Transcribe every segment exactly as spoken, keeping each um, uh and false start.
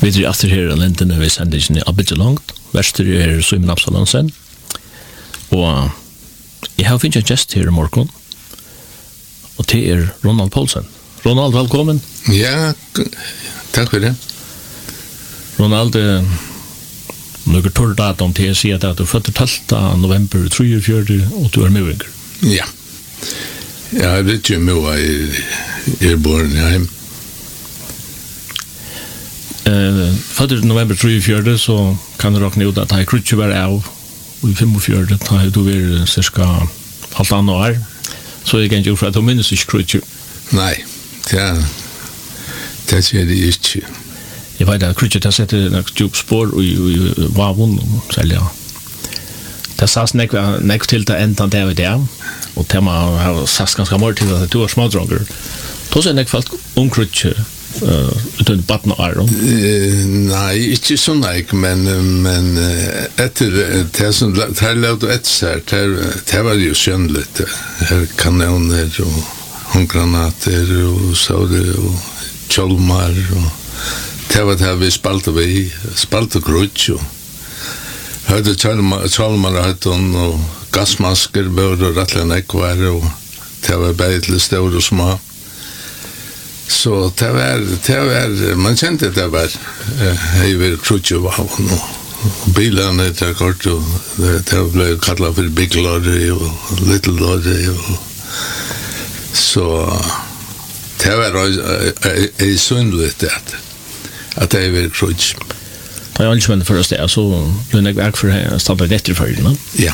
Vi er efter her lentene vi sender ikke a bitte langt. Verster er Simon Absalonsen. Og jeg har finnet en gest her i morgen. Og det er Ronald Poulsen. Ronald, velkommen. Ja, takk for det. Ronald, noen tørre datum til å si at du er født tolvte november treogfjørding, og du er medvinger. Ja. Ja, det er ikke mye i er born hjem. Uh, Født november treogfjørding, så kan du råkne ut at jeg kunne ikke være av i femogfjørding, da har du vært cirka halvt annet år. Så jeg kan ikke for at du minnes ikke krutje. Nei, det er det sier det ikke. Jeg vet at krutje har sett en djup spår i vavun, selv ja. Det sas nekk til det enda det og det, og det har sagt ganske mye til at du er smådronger. Da ser nekk folk om krutje utan batten og æren? Nei, ikke så nekk, men, men etter det som det lavde etter seg, det var jo skjønnelig. Her kanoner og håndgranater og saude og kjolmar og det var det vi spalte vi, spalte krutje og hørte kjolmar og høyton og gassmasker bør og rettelig nekvar og det var bare til større og små. Så det var, det var, man kjente det var hei vi krutje var og bilene etter kort og det ble kallet for Big Lorry og Little Lorry og så det var ei sundelig det at det var krutje. Da er ikke menn for oss det, så ble det verk for standard etter følgende? Ja,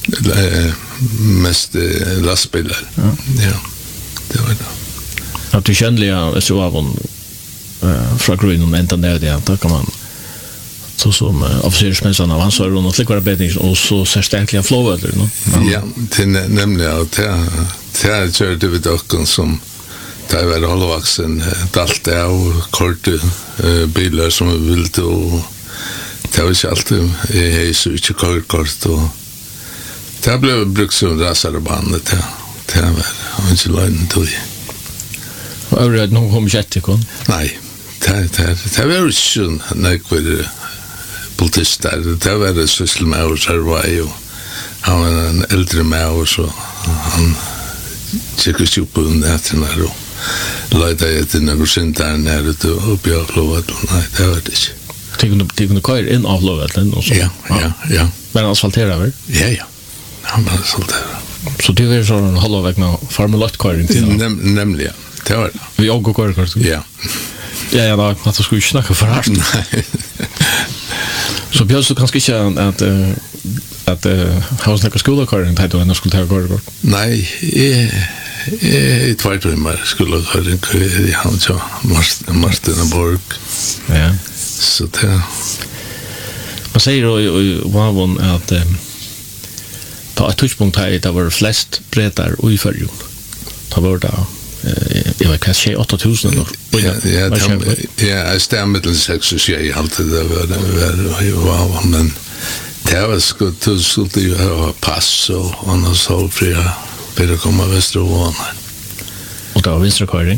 mest lastbiler. Ja. Ja, det var det. At du kjenner jeg så av hon fra grunnen enda ned det, da kan man så som offisersmensene av ansvar og slik var bedring, og så særsterkelig av flåvødler, no? Ja, det er nemlig at det er kjørte vi dokken som det er vært halvvaksen, dalt det av korte biler som vi ville til, og det var ikke alltid i heis og ikke kortkort, og det ble brukt som raserbane, det var ikke løgnet til å Og øvrigt, nå kom ikke etter, ikke? Nei, det var jo ikke nekvar politister. Det var det syssel med oss her vei, og han var en eldre med oss, og han tjekkes jo på nettene her, og løyde etter noen synd der nede oppi av Flåvedlen. Nei, det var det ikke. De kunne køyre inn av Flåvedlen? Ja, ja, ja. Men asfalterer vel? Ja, ja. Han asfalterer. Så det var sånn halvvekna farmeløtt-køyring til? Nemlig, ja. Det var det. Vi åker køyrekort? Ja. Ja, ja, da, at du skulle ikke snakke for hardt. Nei. Så bjørs du kanskje ikke at at har snakket skolekøyring til at du skulle ta køyrekort? Nei, jeg i tværtimer skolekøyring i hans og Martin og Borg. Ja. Så det man sier jo i Vavon at på et tidspunkt her det var flest bredder og i følgen. Det var det jeg vet kanskje åtte tusen eller ja, ja, ja, jeg stemmer til seks og skje alltid det var det var men det var skutt du skulle jo ha pass og han har så fri for å komme venstre og våne og det var venstre køyring?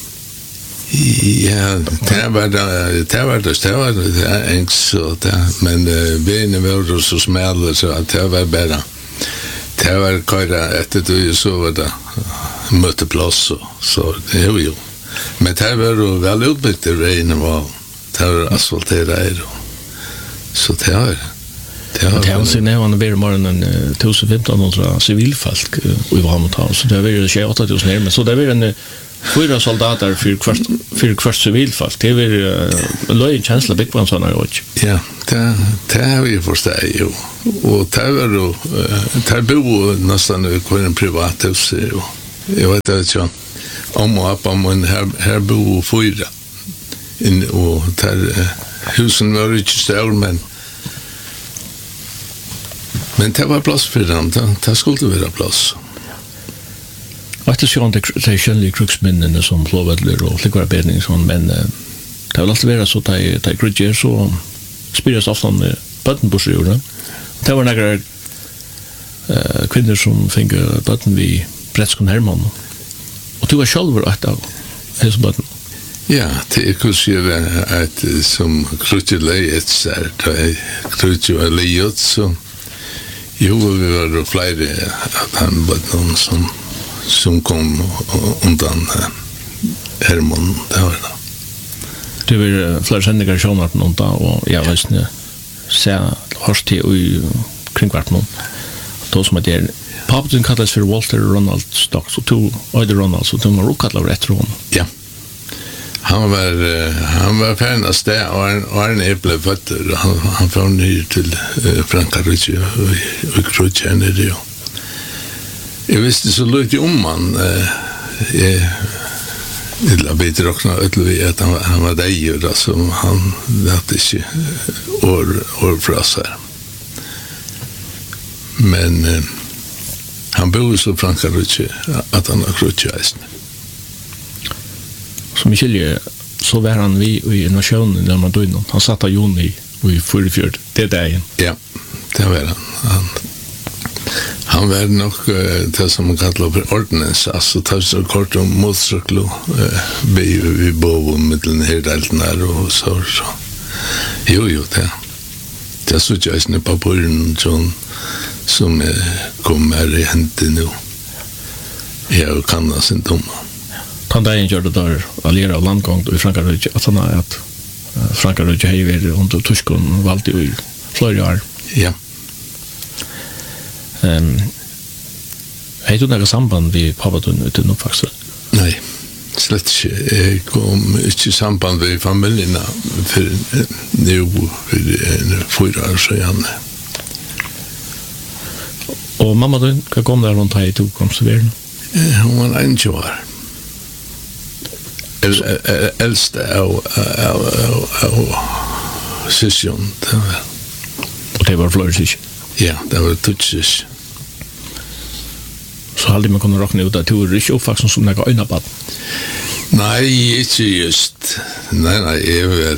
Ja, det var det det var det det var det engs men benen var så smale så at det var bare det var køyre etter du så var det møteplass og så det er jo men det var jo vel utbygd i regnet og det var asfalteret her så det var det var det var sin nevane bedre morgen enn tusen femten hundre sivilfolk i Vamontal så det var jo tjueåtte tusen her men så det var en fyra soldater för kvart för kvart civilfolk det var löjlig känsla big på såna år. Ja, det det har vi förstått ju. Och det var då det bo nästan i en privat hus och jag vet inte så om och upp om en här här bo fyra in och där husen var inte stora men men det var plats för dem det skulle vara plats. Och det är ju inte det skönliga kruxminnen som Flåvedler och likvara bedning sån men det har alltid varit så att det är krutjer så spyras ofta om böttenbussar gjorde. Det var några uh, kvinnor som fick bötten vid Bretskon Herman och du var själv ett av hos bötten. Ja, det er kanskje at som krutje leiet seg, da jeg krutje var leiet, så jo, vi var jo flere at han var noen som, som kom undan Hermon, det var det. Du vil flere sendinger sjåner på noen da, og jeg vet ikke, se hørst til i kringkvart noen. Da som at jeg er, papen kalles for Walter Ronald Stocks, og to Øyde Ronald, så de var også kallet etter honom. Ja. Han var han var fan av sted og han var en eple fötter han han får ny till uh, Frankrike och och Krutje det jo. Jag visste så lite om han eh uh, det la bättre också att han han var där då så han lät inte or or frasar. Men uh, han bor så Frankrike att han har Krutje. Som skiljer, så var han vi i innovationen när man dog innan. Han satt av juni i fyrtiofjord. Det är det igen. Ja, det var han. Han, han var nog uh, det som man kallar för ordnance. Alltså tar så kort om motsöklo. Uh, vi vi bor med den här delten och så. så. Jo, jo, det. Det är så att jag är på början som, som uh, kommer i händen nu. Jag kan ha sin tomma. Han dagen gjør det der allera av landgång i Frankrike, at han er at Frankrike har vært under tyskeren valgt i flere år. Ja. Um, har du noe samband med papadun uten oppvaksen? Nei, slett ikke. Jeg kom ikke i samband med familien for nå for fyra år siden. Og mamma du, hva kom der rundt her i to komstuverende? Hun var en år. Äldste av av av session det var. Och det var flörsig. Ja, det var tutsis. Så hade man kunnat räkna ut att du är inte uppvuxen som några öjna bad. Nej, inte just. Nej, nej, jag var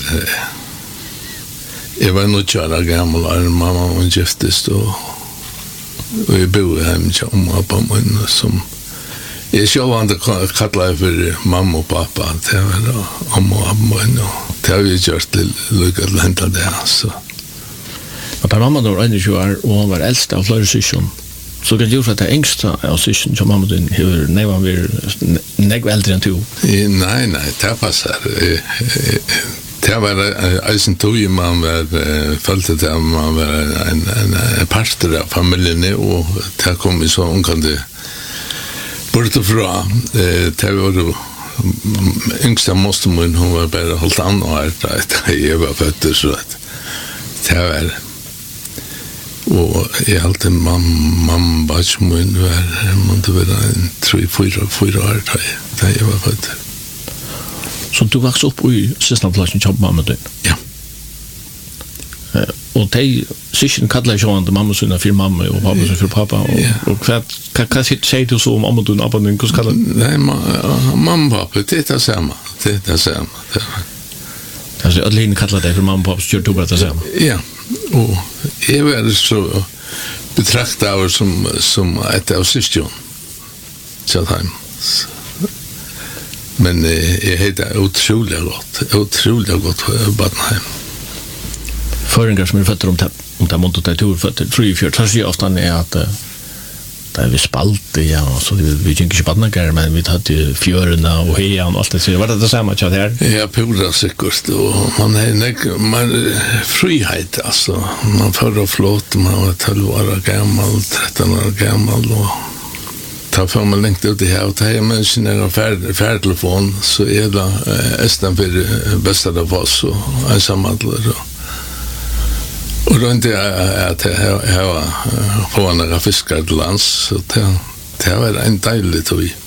jag var nog tjära gammal och mamma hon giftes då. Och jag bodde hemma och mamma på min som jag själv hade kallat för mamma och pappa. Det var då mamma och mamma. Det har vi gjort till lyckat hända det. Så. Och där mamma då var tjugo år och hon var äldsta av flera syskon. Så kan du för att det ängsta av syskon som mamma din hur när man vill nägg äldre än du. Nej, nej, det passar. Det var eisen tog man var följt det man var en en pastor av familjen och det kom så omkande bortifrån eh det var då yngsta mostermor hon var bara hållt an och allt det jag var född så att det var och jag alltid mamma mamma som var måste vara en tre fyra fyra år där jag var född. Så du växte upp i systerplatsen till mamma din? Ja. Uh, och de syskon kallar ju an mamma sina för mamma och pappa sina för pappa och yeah. och vad vad säger du så om mamma din pappa din hur kallar? Nej, mamma pappa det är samma. Det är samma. Alltså Adeline kallar det för mamma pappa så du bara det samma. Ja. Och jag var så betraktad som som ett av syskon. Så han men eh, jag heter otroligt gott, otroligt gott Badenheim. Föringar som är fötter om det, om det måste ta tur fötter, tror jag fjört. Så jag ofta är att det är vi spalt, ja, så vi, vi gick inte Badenheim, men vi hade fjörerna och hejan och allt det. Så var det det samma tjat här? Ja, pura säkert. Och man är man frihet, alltså. Man får flott, man var tolv år gammal, tretton år gammal och ta får man längt ut i här och ta hem en sin egen färdtelefon så är det äh, estan för bästa av oss och ensamhandlare och då inte att jag har på några fiskar till lands så det, det var en dejlig tog